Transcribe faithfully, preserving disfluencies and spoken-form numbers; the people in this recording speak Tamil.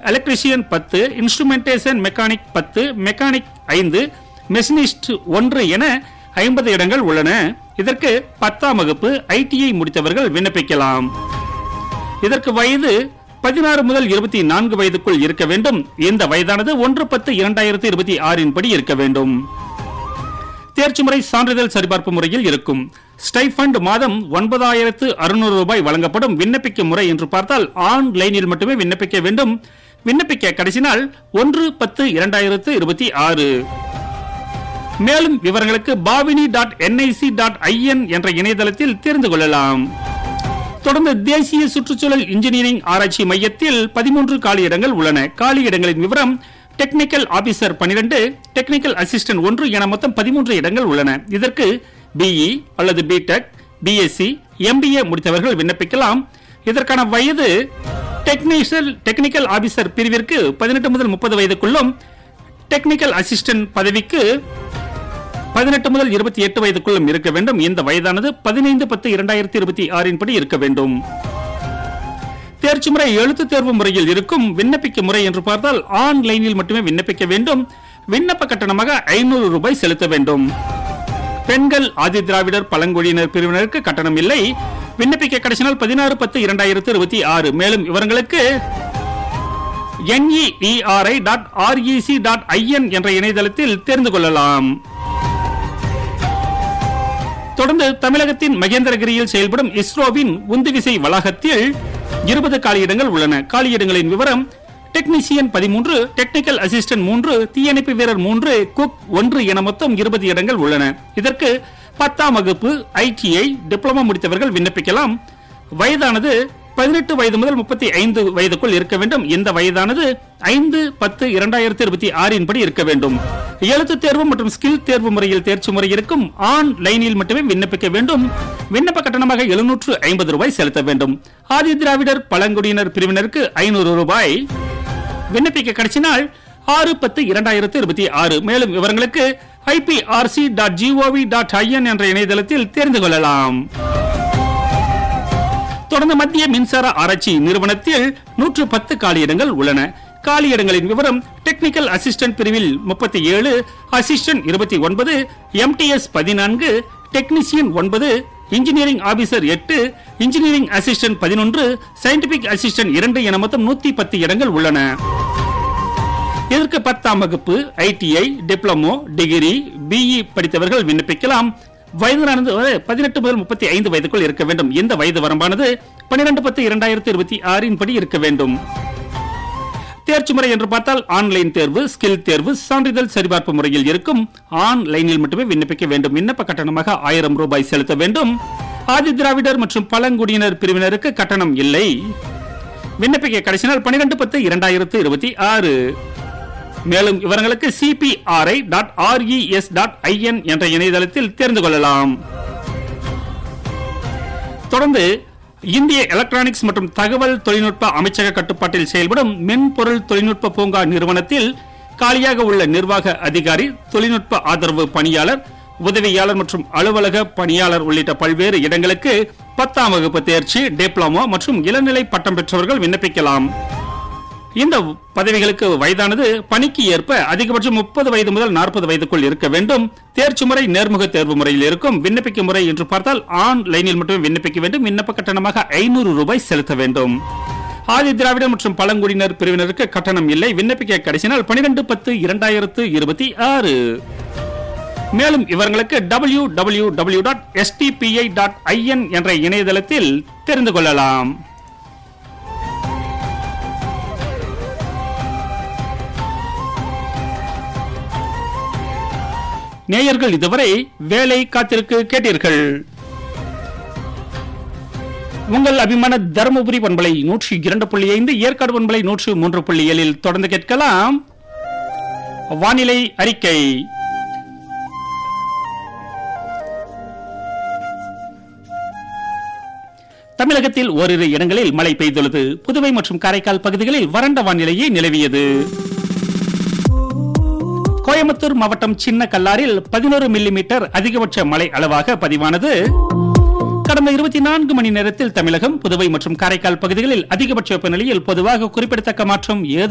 எலக்ட்ரிஷியன் பத்து, இன்ஸ்ட்ருமெண்டேஷன் மெக்கானிக் பத்து, மெக்கானிக் ஐந்து, மெஷினிஸ்ட் ஒன்று என ஐம்பது இடங்கள் உள்ளன. இதற்கு பத்தாம் வகுப்பு ஐடிஐ முடித்தவர்கள் விண்ணப்பிக்கலாம். இதற்கு வயது பதினாறு முதல் இருபத்தி நான்கு வயதுக்குள் இருக்க வேண்டும். இந்த வயதானது ஒன்று பத்து இரண்டாயிரத்தி இருபத்தி ஆறின் படி இருக்க வேண்டும். தேர்ச்சி முறை சான்றிதழ் சரிபார்ப்பு முறையில் இருக்கும். ஸ்டைஃபண்ட் மாதம் ஒன்பதாயிரத்து அறுநூறு ரூபாய் வழங்கப்படும். விண்ணப்பிக்கும் முறை என்று பார்த்தால் ஆன்லைனில் மட்டுமே விண்ணப்பிக்க வேண்டும். விண்ணப்பிக்க கடைசி நாள் ஒன்று பத்து இரண்டாயிரத்து இருபத்தி ஆறு. மேலும் விவரங்களுக்கு பாவினி டாட் என்ஐசி டாட் ஐஎன் என்ற இணையதளத்தில் தெரிந்து கொள்ளலாம். தொடர்ந்து தேசிய சுற்றுச்சூழல் இன்ஜினியரிங் ஆராய்ச்சி மையத்தில் பதிமூன்று காலியிடங்கள் உள்ளன. காலியிடங்களின் விவரம் டெக்னிக்கல் ஆபீசர் பன்னிரண்டு, டெக்னிக்கல் அசிஸ்டன்ட் ஒன்று என மொத்தம் பதிமூன்று இடங்கள் உள்ளன. இதற்கு பிஇ அல்லது பிடெக், பிஎஸ்சி, எம்பிஏ முடித்தவர்கள் விண்ணப்பிக்கலாம். இதற்கான வயது டெக்னிக்கல் டெக்னிக்கல் ஆபீசர் பிரிவிற்கு பதினெட்டு முதல் முப்பது வயதுக்குள்ளும், டெக்னிக்கல் அசிஸ்டன்ட் பதவிக்கு பதினெட்டு முதல் இருபத்தி எட்டு வயதுக்குள்ளும் இருக்க வேண்டும். இந்த வயதானது பதினைந்து பத்து இரண்டாயிரத்தி இருபத்தி ஆறின் படி இருக்க வேண்டும். தேர்ச்சி முறை எழுத்து தேர்வு முறையில் இருக்கும். விண்ணப்பிக்க முறை என்று பார்த்தால் ஆன்லைனில் மட்டுமே விண்ணப்பிக்க வேண்டும். விண்ணப்ப கட்டணமாக ஐநூறு ரூபாய் செலுத்த வேண்டும். பெண்கள், ஆதி திராவிடர், பழங்குடியினர் பிரிவினருக்கு கட்டணம் இல்லை. விண்ணப்பிக்க கடைசி நாள் பதினாறு பத்து இரண்டாயிரத்தி இருபத்தி ஆறு. மேலும் விவரங்களுக்கு NEERI dot REC dot IN என்ற இணையதளத்தில் தெரிந்து கொள்ளலாம். தொடர்ந்து தமிழகத்தின் மகேந்திரகிரியில் செயல்படும் இஸ்ரோவின் உந்துவிசை வளாகத்தில் இருபது காலியிடங்கள் உள்ளன. காலியிடங்களின் விவரம் டெக்னீசியன் பதிமூன்று, டெக்னிக்கல் அசிஸ்டன்ட் மூன்று, தீயணைப்பு வீரர் மூன்று, குக் ஒன்று என மொத்தம் இருபது இடங்கள் உள்ளன. இதற்கு பத்தாம் வகுப்பு ஐடிஐ டிப்ளமோ முடித்தவர்கள் விண்ணப்பிக்கலாம். வயதானது பதினெட்டு வயது முதல் முப்பத்தி ஐந்து வயதுக்குள் இருக்க வேண்டும். இந்த வயதானது ஐந்து பத்து இரண்டாயிரத்தி இருபத்தி ஆறின் படி இருக்க வேண்டும். எழுத்து தேர்வு மற்றும் ஸ்கில் தேர்வு முறையில் தேர்ச்சி முறை இருக்கும். ஆன்லைனில் மட்டுமே விண்ணப்பிக்க வேண்டும். விண்ணப்ப கட்டணமாக எழுநூற்று ஐம்பது ரூபாய் செலுத்த வேண்டும். ஆதி திராவிடர், பழங்குடியினர் பிரிவினருக்கு ஐநூறு ரூபாய். விண்ணப்பிக்க கடைசி நாள் ஆறு பத்து இரண்டாயிரத்தி இருபத்தி ஆறு. மேலும் விவரங்களுக்கு IPRC dot gov dot IN என்ற இணையதளத்தில் தெரிந்து கொள்ளலாம். தொடர்ந்து மத்திய மின்சார ஆராய்ச்சி நிறுவனத்தில் நூற்று பத்து காலியிடங்கள் உள்ளன. காலியிடங்களின் விவரம் டெக்னிக்கல் அசிஸ்டன்ட் பிரிவில் முப்பத்தி ஏழு, அசிஸ்டன்ட் இருபத்தி ஒன்பது, எம்டிஎஸ் பதினான்கு, டெக்னீசியன் ஒன்பது, இன்ஜினியரிங் ஆபீசர் எட்டு, இன்ஜினியரிங் அசிஸ்டன்ட் பதினொன்று, சயின்டிபிக் அசிஸ்டன்ட் இரண்டு என மொத்தம் நூத்தி பத்து இடங்கள் உள்ளன. இதற்கு பத்தாம் வகுப்பு ஐடிஐ, டிப்ளமோ, டிகிரி, பிஇ படித்தவர்கள் விண்ணப்பிக்கலாம். வயதானது பதினெட்டு முதல் முப்பத்தி ஐந்து வயதுக்குள் இருக்க வேண்டும். இந்த வயது வரம்பானது பன்னிரண்டு பத்து இரண்டாயிரத்தி இருபத்தி ஆறின் படி இருக்க வேண்டும். தேர்ச்சி முறை என்று பார்த்தால் ஆன்லைன் தேர்வு, ஸ்கில் தேர்வு, சான்றிதழ் சரிபார்ப்பு முறையில் இருக்கும். ஆன்லைனில் மட்டுமே விண்ணப்பிக்க வேண்டும். விண்ணப்ப கட்டணமாக ஆயிரம் ரூபாய் செலுத்த வேண்டும். ஆதி திராவிடர் மற்றும் பழங்குடியினர் பிரிவினருக்கு கட்டணம் இல்லை. விண்ணப்பிக்க கடைசி நாள் பன்னிரண்டு பத்து இரண்டாயிரத்தி இருபத்தி ஆறு. மேலும் விவரங்களுக்கு CPRI dot RES dot IN என்ற இணையதளத்தில் தெரிந்து கொள்ளலாம். தொடர்ந்து இந்திய எலக்ட்ரானிக்ஸ் மற்றும் தகவல் தொழில்நுட்ப அமைச்சக கட்டுப்பாட்டில் செயல்படும் மென்பொருள் தொழில்நுட்ப பூங்கா நிறுவனத்தில் காலியாக உள்ள நிர்வாக அதிகாரி, தொழில்நுட்ப ஆதரவு பணியாளர், உதவியாளர் மற்றும் அலுவலக பணியாளர் உள்ளிட்ட பல்வேறு இடங்களுக்கு பத்தாம் வகுப்பு தேர்ச்சி, டிப்ளமோ மற்றும் இளநிலை பட்டம் பெற்றவர்கள் விண்ணப்பிக்கலாம். இந்த பதவிகளுக்கு வயதானது பணிக்கு ஏற்ப அதிகபட்சம் முப்பது வயது முதல் நாற்பது வயதுக்குள் இருக்க வேண்டும். தேர்ச்சி முறை நேர்முக தேர்வு முறையில் இருக்கும். விண்ணப்பிக்கும் முறை என்று பார்த்தால் ஆன்லைனில் மட்டுமே விண்ணப்பிக்க வேண்டும். விண்ணப்ப கட்டணமாக ஐநூறு ரூபாய் செலுத்த வேண்டும். ஆதி திராவிடர் மற்றும் பழங்குடியினர் பிரிவினருக்கு கட்டணம் இல்லை. விண்ணப்பிக்க கடைசி நாள் பன்னிரண்டு பத்து இரண்டாயிரத்து இருபத்தி ஆறு. மேலும் விவரங்களுக்கு W W W dot SDPI dot IN என்ற இணையதளத்தில் தெரிந்து கொள்ளலாம். நேயர்கள் இதுவரை வேலை காத்திருக்கு கேட்டீர்கள். உங்கள் அபிமான தருமபுரி பண்பலை நூற்றி இரண்டு புள்ளி ஐந்து, ஏற்காடு பண்பலை நூற்று மூன்று புள்ளி ஏழில் தொடர்ந்து கேட்கலாம் வானிலை அறிக்கை. தமிழகத்தில் ஓரிரு இடங்களில் மழை பெய்துள்ளது. புதுவை மற்றும் காரைக்கால் பகுதிகளில் வறண்ட வானிலையே நிலவியது. கோயம்புத்தூர் மாவட்டம் சின்ன கல்லாரில் பதினோரு மில்லி மீட்டர் அதிகபட்ச மழை அளவாக பதிவானது. கடந்த இருபத்தி நான்கு மணி நேரத்தில் தமிழகம், புதுவை மற்றும் காரைக்கால் பகுதிகளில் அதிகபட்ச வெப்பநிலையில் பொதுவாக குறிப்பிடத்தக்க மாற்றம் ஏதும்